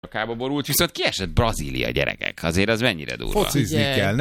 Kába borult, viszont kiesett Brazília, gyerekek. Azért az mennyire durva. Focizni kell,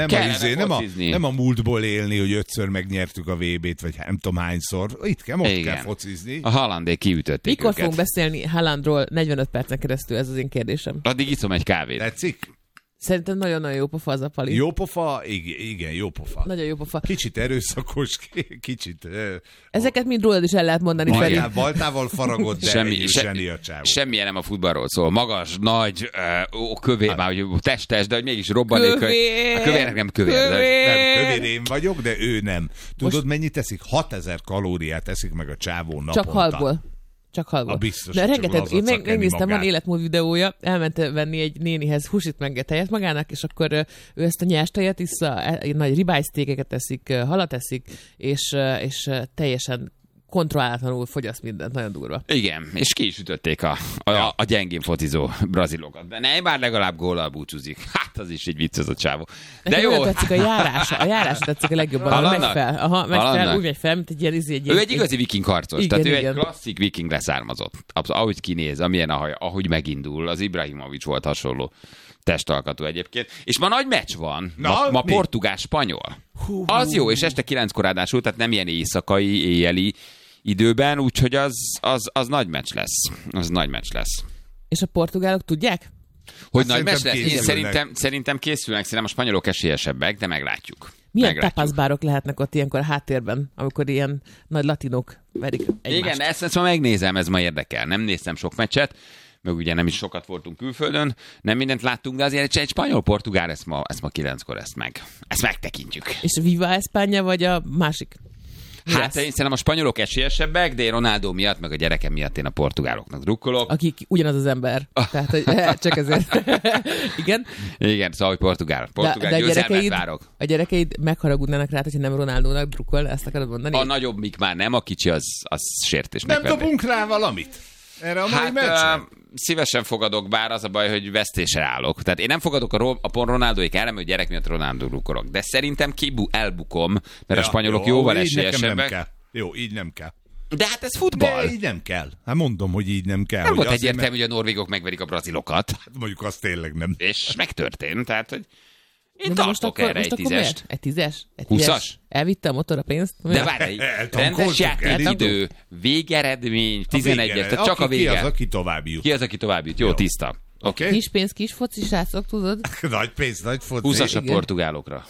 nem a múltból élni, hogy 5-ször megnyertük a VB-t, vagy nem tudom hányszor. Itt kell, most kell focizni. A Haalandék kiütötték Mikor fogunk beszélni Haalandról 45 percen keresztül, ez az én kérdésem. Addig iszom egy kávét. Tetszik? Szerintem nagyon-nagyon jó pofa az a Pali. Jó pofa? Igen, jó pofa. Nagyon jó pofa. Kicsit erőszakos, kicsit... Ezeket mind rólad is el lehet mondani, Feri. Baltával faragott, de zseni a csávó. Semmilyen nem a futballról szól. Magas, nagy, kövér, már hogy testes, de hogy mégis robbanék. A kövérnek nem kövér. Nem, kövér én vagyok, de ő nem. Tudod, mennyit teszik? 6000 kalóriát teszik meg a csávó naponta. Csak halból. Csak halva. De rengeteg, én megnéztem, van életmód videója, elment venni egy nénihez húsítmengetejet magának, és akkor ő ezt a nyástejetissza, nagy ribájsztékeket teszik, halat teszik, és teljesen kontrollálatlanul fogyaszt mindent, nagyon durva. Igen, és ki is ütötték a gyengén focizó brazilokat. De ne, már legalább góllal búcsúzik. Hát az is egy vicc az a csávó. De nekem jó. Tetszik a járása tetszik a legjobban. Megy fel, úgy megy fel, mint egy ilyen... Ő egy igazi viking harcos, igen, tehát ő egy klasszik viking leszármazott. Ahogy kinéz, amilyen a haja, ahogy megindul, az Ibrahimovic volt hasonló testalkatú egyébként. És ma nagy meccs van, ma portugál-spanyol. Az jó, és este 9-kor ráadásul, tehát nem ilyen éjszakai, éjjeli időben, úgyhogy az nagy meccs lesz. Az nagy meccs lesz. És a portugálok tudják? Hogy nagy meccs lesz? Én szerintem készülnek, szerintem a spanyolok esélyesebbek, de meglátjuk. Milyen tapaszbárok lehetnek ott ilyenkor a háttérben, amikor ilyen nagy latinok verik egymást? Igen, de ezt ma megnézem, ez ma érdekel. Nem néztem sok meccset, meg ugye nem is sokat voltunk külföldön, nem mindent láttunk, de azért egy spanyol-portugál, ezt ma 9-kor ezt megtekintjük. És Viva España vagy a másik? Hát én szerintem a spanyolok esélyesebbek, de én Ronaldo miatt, meg a gyerekem miatt én a portugáloknak drukkolok. Akik ugyanaz az ember. Tehát, hogy csak ezért. Igen? Igen, szóval, hogy portugál győzelmet várok. A gyerekeid megharagudnának rá, hogyha nem Ronaldónak drukkol, ezt akarod mondani? A nagyobbik már nem, a kicsi az sértésnek. Nem dobunk rá valamit? Erre a mai meccsen? Szívesen fogadok, bár az a baj, hogy vesztésre állok. Tehát én nem fogadok a Ronaldóik ellen, hogy gyerek miatt Ronaldo drukkolok. De szerintem elbukom, mert a spanyolok jóval esélyesebbek. Jó, így nem kell. De hát ez futball. De így nem kell. Hát mondom, hogy így nem kell. Nem volt egyértelmű, hogy a norvégok megverik a brazilokat. Hát mondjuk az tényleg nem. És megtörtént, tehát, hogy én tartok erre egy 10-est. Egy 10-es? 20-as? Elvitte a motor a pénzt? De várj, rendes játékidő, végeredmény, 11-es, tehát csak a vége. Ki az, aki tovább jut? Jó, tiszta. Okay. Kis pénz, kis foci, srácok, tudod? Nagy pénz, nagy foci. 20-as a portugálokra.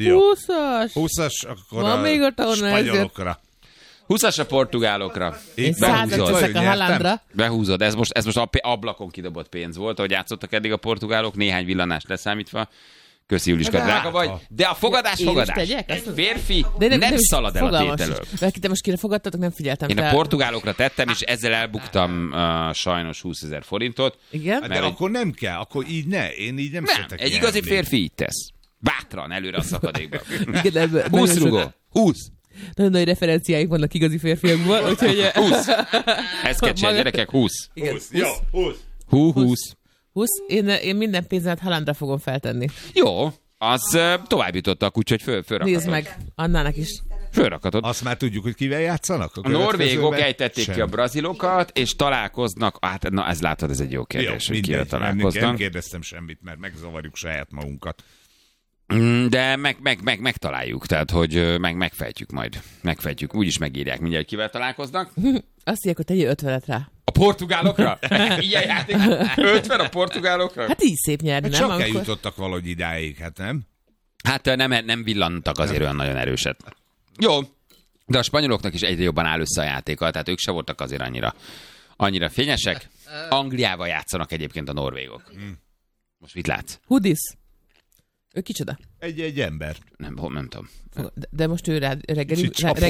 20-as, akkor van még ott, a spanyolokra. 20-as a portugálokra. Én 100-at teszek a Haalandra. Behúzod. Ez most ablakon kidobott pénz volt, ahogy játszottak eddig a portugálok, néhány villanást leszámítva. Köszi, Juliska, drága vagy. De a fogadás. Egy férfi nem szalad el a tételől. De most kire fogadtatok, nem figyeltem. Én a portugálokra tettem, és ezzel elbuktam sajnos 20 000 forintot. Igen? De akkor nem kell, akkor így ne. Én így nem szeretek egy igazi férfi így tesz. Bátran előre a szakadékba. 20 rugó. 20. Nagyon nagy referenciáik vannak igazi férfiakból, úgyhogy... 20. Ez kecsél, gyerekek, 20. 20. Jó, 20. 20. 20. Én minden pénzemet Haalandra fogom feltenni. Jó, az tovább jutottak, úgyhogy fölrakatod. Nézd meg, Annának is. Fölrakatod. Azt már tudjuk, hogy kivel játszanak? A norvégok ejtették ki a brazilokat, és találkoznak, hát na ez látod, ez egy jó kérdés, hogy kivel találkoznak. Nem kérdeztem semmit, mert megzavarjuk saját magunkat. De megtaláljuk, tehát hogy megfejtjük majd. Megfejtjük, úgyis megírják mindjárt, kivel találkoznak. Azt írják, hogy tegyél 50-et rá. A portugálokra? Ilyen játék? 50 a portugálokra? Hát így szép nyerni, nem? Csak eljutottak valahogy idáig, hát nem? Hát nem villantak azért olyan nagyon erőset. Jó, de a spanyoloknak is egyre jobban áll össze a játékkal, tehát ők se voltak azért annyira fényesek. Angliával játszanak egyébként a norvégok. Most mit látsz? Hudis. Ő kicsoda? Egy ember. Nem tudom. De most ő reggeli...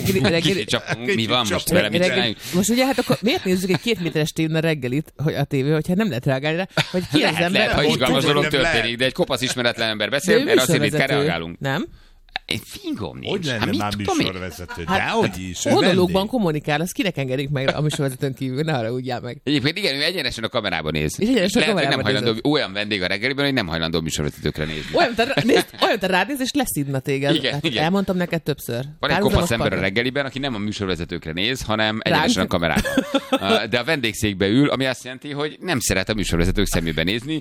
Mi van most vele, mit csináljuk? Most ugye, hát akkor miért nézzük egy 2 méteres tévén a reggelit, hogy a tévé, hogyha nem lehet reagálni rá, hogy ki az ember... Lehet, ha izgalmas dolog történik, de egy kopasz ismeretlen ember beszél, mert azért itt kell reagálunk. Nem? Fingom nincs. Hogy lenne már műsorvezető? Dehogy is. Monológban kommunikál, azt kinek engedik meg a műsorvezetőn kívül, ne haragudjál meg. Egyébként igen, ő egyenesen a kamerában néz. És egyenesen a kamerában nem hajlandó, olyan vendég a reggeliben, hogy nem hajlandó műsorvezetőkre nézni. Olyan te rád néz, és leszidna téged. Igen. Elmondtam neked többször. Van egy kopasz ember a reggeliben, aki nem a műsorvezetőkre néz, hanem egyenesen a kamerában. De a vendégszékbe ül, ami azt jelenti, hogy nem szeret a műsorvezetők szemébe nézni,